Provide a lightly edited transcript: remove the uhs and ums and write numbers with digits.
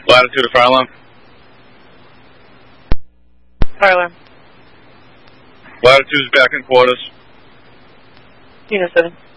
Latitude of fire alarm. Fire alarm. Latitude is back in quarters. Unit 7.